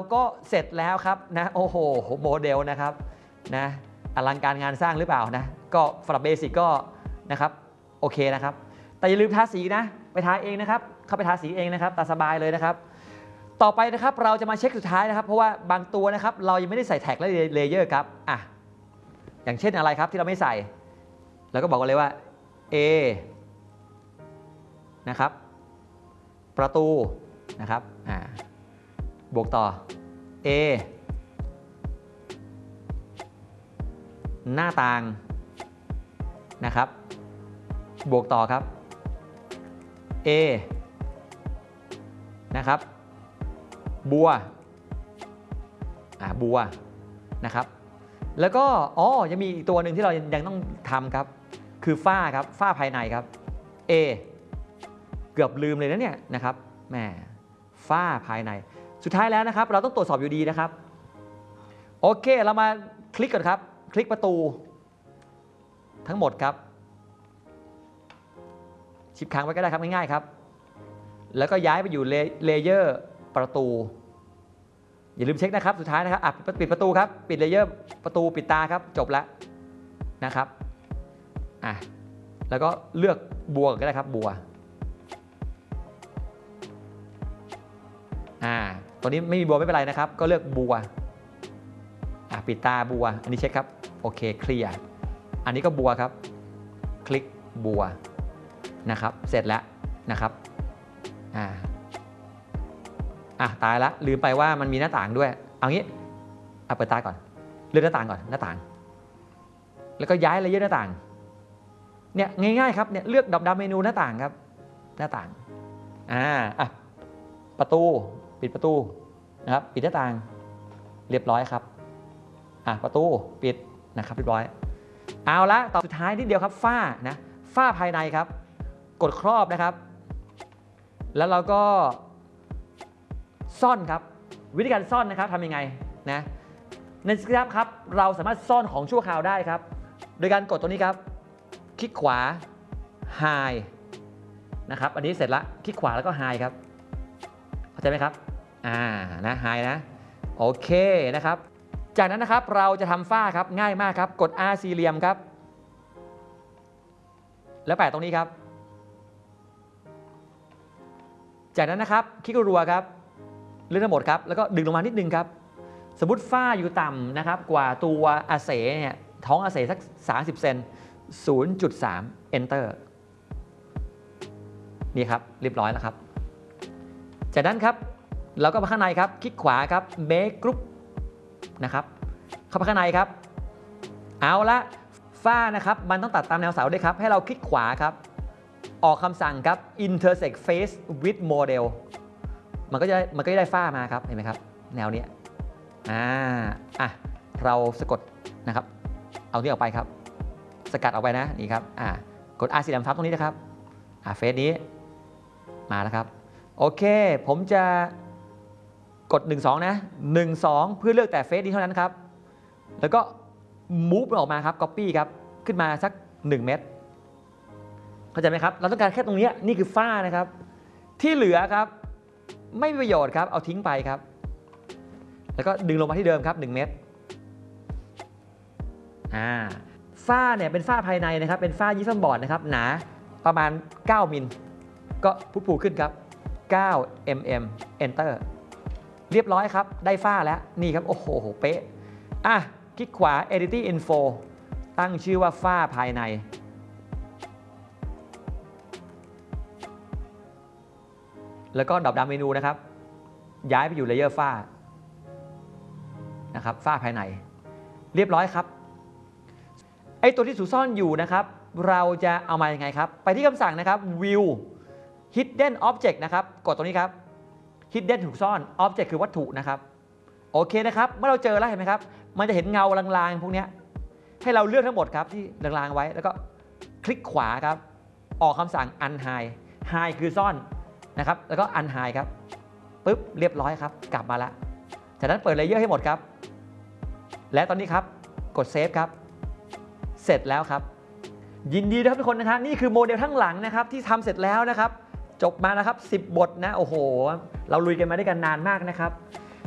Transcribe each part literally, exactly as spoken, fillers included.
ก็เสร็จแล้วครับนะโอ้โหโมเดลนะครับนะอลังการงานสร้างหรือเปล่านะก็สำหรับเบสิกก็นะครับโอเคนะครับแต่อย่าลืมทาสีนะไปทาเองนะครับเข้าไปทาสีเองนะครับตามสบายเลยนะครับต่อไปนะครับเราจะมาเช็คสุดท้ายนะครับเพราะว่าบางตัวนะครับเรายังไม่ได้ใส่แท็กและเลเยอร์ครับอ่ะอย่างเช่นอะไรครับที่เราไม่ใส่เราก็บอกกันเลยว่า A นะครับประตูนะครับอ่าบวกต่อ A หน้าต่างนะครับบวกต่อครับ A นะครับบัวอ่าบัวนะครับแล้วก็อ๋อยังมีอีกตัวหนึ่งที่เรายังต้องทำครับคือฝ้าครับฝ้าภายในครับ A เกือบลืมเลยนะเนี่ยนะครับแหมฝ้าภายในสุดท้ายแล้วนะครับเราต้องตรวจสอบอยู่ดีนะครับโอเคเรามาคลิกก่อนครับคลิกประตูทั้งหมดครับชิปค้างไว้ก็ได้ครับง่ายๆครับแล้วก็ย้ายไปอยู่เลเยอร์ประตูอย่าลืมเช็คนะครับสุดท้ายนะครับอ่ะปิดประตูครับปิดเลเยอร์ประตูปิดตาครับจบแล้วนะครับอ่ะแล้วก็เลือกบัวก็ได้ครับบัวอ่าตัวนี้ไม่มีบัวไม่เป็นไรนะครับก็เลือกบัวอ่ะปิดตาบัวอันนี้เช็คครับโอเคเคลียร์อันนี้ก็บัวครับคลิกบัวนะครับเสร็จแล้วนะครับอ่าอ่ะตายละลืมไปว่ามันมีหน้าต่างด้วยเอางี้เอาเปิดตาก่อนเลือกหน้าต่างก่อนหน้าต่างแล้วก็ย้ายเลเยอร์หน้าต่างเนี่ยง่ายๆครับเนี่ยเลือกดับดำเมนูหน้าต่างครับหน้าต่างอ่าอ่ะประตูปิดประตูนะครับปิดหน้าต่างเรียบร้อยครับอ่ะประตูปิดนะครับเรียบร้อยเอาละต่อสุดท้ายนิดเดียวครับฝ้านะฝ้าภายในครับกดครอบนะครับแล้วเราก็ซ่อนครับวิธีการซ่อนนะครับทำยังไงนะในสครับครับเราสามารถซ่อนของชั่วคราวได้ครับโดยการกดตัวนี้ครับคลิกขวา Hide นะครับอันนี้เสร็จละคลิกขวาแล้วก็ Hide ครับเข้าใจไหมครับอ่านะ Hide นะโอเคนะครับจากนั้นนะครับเราจะทำฝ้าครับง่ายมากครับกด R สี่เหลี่ยมครับแล้วแปะตรงนี้ครับจากนั้นนะครับคลิกรัวครับเลือกทั้งหมดครับแล้วก็ดึงลงมานิดนึงครับสมมติฝ้าอยู่ต่ำนะครับกว่าตัวอาเสเนี่ยท้องอาเสสักสามสิบเซน ศูนย์จุดสาม Enter นี่ครับเรียบร้อยแล้วครับจากนั้นครับเราก็มาข้างในครับคลิกขวาครับ Make Group นะครับเข้าไปข้างในครับเอาละฝ้านะครับมันต้องตัดตามแนวเสาด้วยครับให้เราคลิกขวาครับออกคำสั่งครับ intersect face with model มันก็จะมันก็จะได้ฝ้ามาครับเห็นไหมครับแนวนี้อ่าอ่ะเราสะกดนะครับเอาที่ออกไปครับสกัดออกไปนะนี่ครับอ่ากด R สี่เหลี่ยมทับตรงนี้นะครับอ่าเฟซนี้มาแล้วครับโอเคผมจะกดหนึ่ง สองนะหนึ่ง สองเพื่อเลือกแต่เฟซนี้เท่านั้นครับแล้วก็ move ออกมาครับ copy ครับขึ้นมาสักหนึ่งเมตรเข้าใจไหมครับเราต้องการแค่ตรงนี้นี่คือฝ้านะครับที่เหลือครับไม่มีประโยชน์ครับเอาทิ้งไปครับแล้วก็ดึงลงมาที่เดิมครับหนึ่งเมตรอ่าฝ้าเนี่ยเป็นฝ้าภายในนะครับเป็นฝ้ายิปซัมบอร์ดนะครับหนาประมาณเก้ามิลก็พุทพูขึ้นครับเก้ามิลลิเมตร Enter เรียบร้อยครับได้ฝ้าแล้วนี่ครับโอ้โหเป๊ะอ่ะคลิกขวา Editing Info ตั้งชื่อว่าฝ้าภายในแล้วก็ดรอปดาวน์เมนูนะครับย้ายไปอยู่เลเยอร์ฝ้านะครับฝ้าภายในเรียบร้อยครับไอตัวที่ถูกซ่อนอยู่นะครับเราจะเอามายังไงครับไปที่คำสั่งนะครับ View Hidden Object นะครับกดตรงนี้ครับ Hidden ถูกซ่อน Object คือวัตถุนะครับโอเคนะครับเมื่อเราเจอแล้วเห็นไหมครับมันจะเห็นเงาลางๆพวกนี้ให้เราเลือกทั้งหมดครับที่ลางๆไว้แล้วก็คลิกขวาครับออกคำสั่ง Unhide Hide คือซ่อนนะครับแล้วก็ Unhide ครับปึ๊บเรียบร้อยครับกลับมาแล้วจากนั้นเปิดเลเยอร์ให้หมดครับและตอนนี้ครับกดเซฟครับเสร็จแล้วครับยินดีด้วยครับทุกคนนะครับนี่คือโมเดลทั้งหลังนะครับที่ทำเสร็จแล้วนะครับจบมานะครับสิบบทนะโอ้โหเราลุยกันมาด้วยกันนานมากนะครับ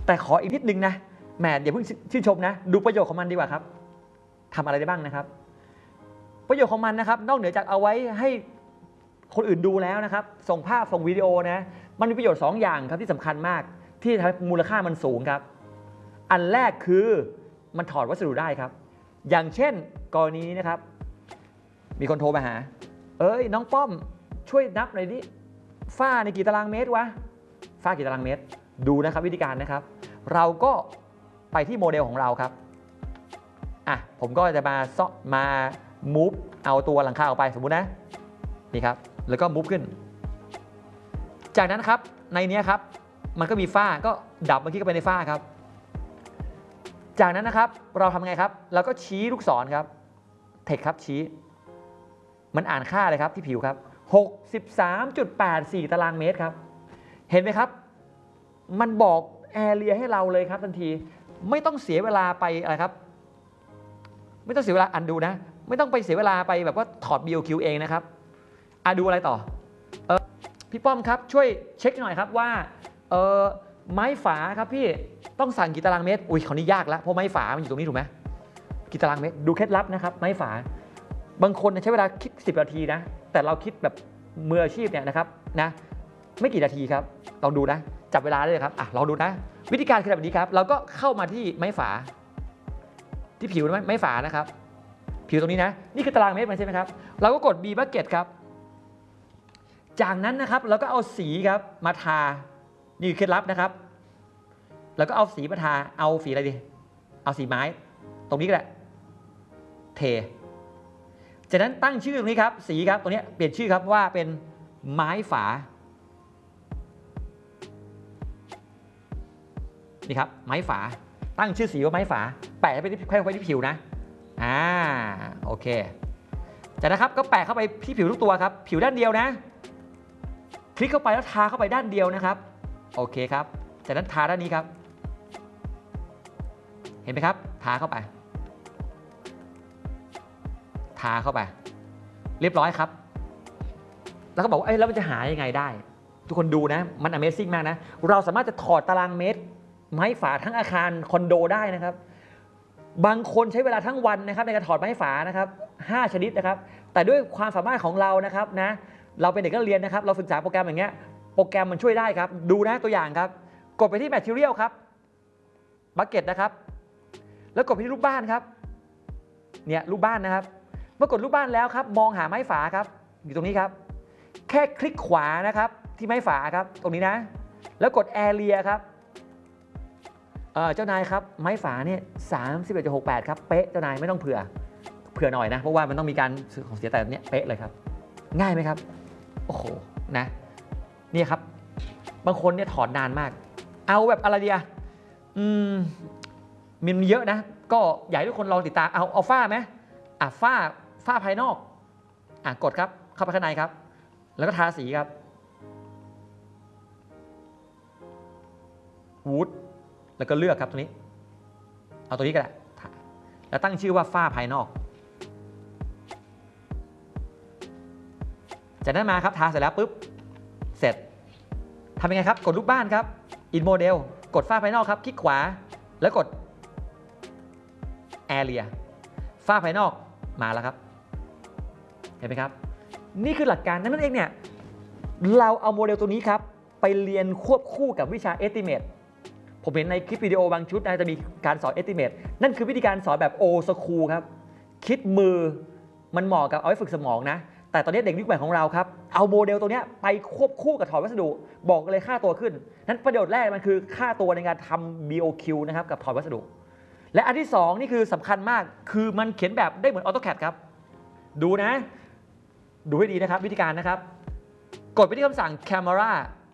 แต่ขออีกนิดนึงนะแหมอย่าเพิ่งชื่นชมนะดูประโยชน์ของมันดีกว่าครับทำอะไรได้บ้างนะครับประโยชน์ของมันนะครับนอกเหนือจากเอาไว้ให้คนอื่นดูแล้วนะครับส่งภาพส่งวิดีโอนะมันมีประโยชน์สองอย่างครับที่สำคัญมากที่ทำให้มูลค่ามันสูงครับอันแรกคือมันถอดวัสดุได้ครับอย่างเช่นกรณีนี้นะครับมีคนโทรมาหาเอ้ยน้องป้อมช่วยนับหน่อยดิฝ้าในกี่ตารางเมตรวะฝ้ากี่ตารางเมตรดูนะครับวิธีการนะครับเราก็ไปที่โมเดลของเราครับอ่ะผมก็จะมาซ่อมา move เอาตัวหลังคาออกไปสมมุตินะนี่ครับแล้วก็ move ขึ้นจากนั้นครับในนี้ครับมันก็มีฝ้าก็ดับเมื่อกี้ก็ไปในฝ้าครับจากนั้นนะครับเราทำไงครับเราก็ชี้ลูกศรครับเทคครับชี้มันอ่านค่าเลยครับที่ผิวครับ หกสิบสามจุดแปดสี่ ตารางเมตรครับเห็นไหมครับมันบอกแอเรียให้เราเลยครับทันทีไม่ต้องเสียเวลาไปอะไรครับไม่ต้องเสียเวลาอันดูนะไม่ต้องไปเสียเวลาไปแบบว่าถอด บี โอ คิว เองนะครับอ่ะดูอะไรต่อเออพี่ป้อมครับช่วยเช็คหน่อยครับว่าเออไม้ฝาครับพี่ต้องสั่งกี่ตารางเมตรอุ้ยเขานี่ยากแล้วเพราะไม้ฝามันอยู่ตรงนี้ถูกไหมกี่ตารางเมตรดูเคล็ดลับนะครับไม้ฝาบางคนใช้เวลาคิดสิบนาทีนะแต่เราคิดแบบมืออาชีพเนี่ยนะครับนะไม่กี่นาทีครับลองดูนะจับเวลาได้เลยครับอ่ะลองดูนะวิธีการคือแบบนี้ครับเราก็เข้ามาที่ไม้ฝาที่ผิวไม้ฝานะครับผิวตรงนี้นะนี่คือตารางเมตรใช่ไหมครับเราก็กด B bucket ครับจากนั้นนะครับเราก็เอาสีครับมาทานี่คือเคล็ดลับนะครับแล้วก็เอาสีมาทาเอาสีอะไรดีเอาสีไม้ตรงนี้ก็ได้เทจากนั้นตั้งชื่อตรงนี้ครับสีครับตัวนี้เปลี่ยนชื่อครับว่าเป็นไม้ฝานี่ครับไม้ฝาตั้งชื่อสีว่าไม้ฝาแปะไปที่แปะไว้ที่ผิวนะอ่าโอเคจากนั้นครับก็แปะเข้าไปที่ผิวทุกตัวครับผิวด้านเดียวนะคลิกเข้าไปแล้วทาเข้าไปด้านเดียวนะครับโอเคครับจากนั้นทาด้านนี้ครับเห็นไหมครับทาเข้าไปทาเข้าไปเรียบร้อยครับแล้วก็บอกว่าเอ้ยแล้วมันจะหายังไงได้ทุกคนดูนะมัน Amazing มากนะเราสามารถจะถอดตารางเมตรไม้ฝาทั้งอาคารคอนโดได้นะครับบางคนใช้เวลาทั้งวันนะครับในการถอดไม้ฝานะครับห้าชนิดนะครับแต่ด้วยความสามารถของเรานะครับนะเราเป็นเด็กนักเรียนนะครับเราศึกษาโปรแกรมอย่างเงี้ยโปรแกรมมันช่วยได้ครับดูนะตัวอย่างครับกดไปที่ Material ครับ Bucket นะครับแล้วกดไปที่รูปบ้านครับเนี่ยรูปบ้านนะครับเมื่อกดรูปบ้านแล้วครับมองหาไม้ฝาครับอยู่ตรงนี้ครับแค่คลิกขวานะครับที่ไม้ฝาครับตรงนี้นะแล้วกด Area ครับเอ่อเจ้านายครับไม้ฝาเนี่ยสามสิบเอ็ดจุดหกแปดครับเป๊ะเจ้านายไม่ต้องเผื่อเผื่อหน่อยนะเพราะว่ามันต้องมีการซื้อของเสียแต่เนี้ยเป๊ะเลยครับง่ายไหมครับโอ้โหนะนี่ครับบางคนเนี่ยถอดนานมากเอาแบบอะไรดีอะอืมมันเยอะนะก็อยากให้ทุกคนลองติดตามเอาเอาฝ้าไหมอ่ะฝ้าฝ้าภายนอกอ่ะกดครับเข้าไปข้างในครับแล้วก็ทาสีครับวูดแล้วก็เลือกครับตรงนี้เอาตัวนี้ก็ได้แล้วตั้งชื่อว่าฝ้าภายนอกจากนั้นมาครับทาเสร็จแล้วปุ๊บเสร็จทำยังไงครับกดรูปบ้านครับ In Model กดฝ้าภายนอกครับคลิกขวาแล้วกด Area ฝ้าภายนอกมาแล้วครับเห็นไหมครับนี่คือหลักการนั่นเองเนี่ยเราเอาโมเดลตัวนี้ครับไปเรียนควบคู่กับวิชา Estimate ผมเห็นในคลิปวิดีโอบางชุดนะจะมีการสอน Estimate นั่นคือวิธีการสอนแบบ Old School ครับคิดมือมันเหมาะกับเอาไว้ฝึกสมองนะแต่ตอนนี้เด็กยุคใหม่ของเราครับเอาโมเดลตัวนี้ไปควบคู่กับถอดวัสดุบอกเลยค่าตัวขึ้นนั้นประโยชน์แรกมันคือค่าตัวในการทำ บี โอ คิว นะครับกับถอดวัสดุและอันที่สองนี่คือสำคัญมากคือมันเขียนแบบได้เหมือน AutoCAD ครับดูนะดูให้ดีนะครับวิธีการนะครับกดไปที่คำสั่ง Camera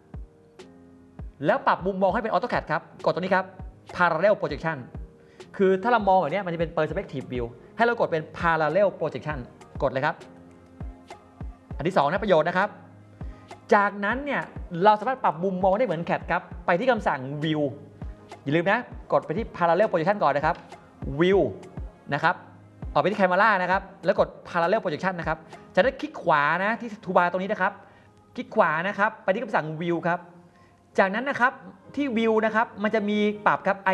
แล้วปรับมุมมองให้เป็น AutoCAD ครับกดตัวนี้ครับ Parallel Projection คือถ้าเรามองแบบนี้มันจะเป็น Perspective View ให้เรากดเป็น Parallel Projection กดเลยครับอันที่สองนะประโยชน์นะครับจากนั้นเนี่ยเราสามารถปรับมุมมองได้เหมือน แคด ครับไปที่คำสั่ง View อย่าลืมนะกดไปที่ Parallel Projection ก่อนนะครับ View นะครับออกไปที่ Camera นะครับแล้วกด Parallel Projection นะครับจะได้คลิกขวานะที่ทูบาร์ตรงนี้นะครับคลิกขวานะครับไปที่คำสั่ง View ครับจากนั้นนะครับที่วิวนะครับมันจะมีปรับครับ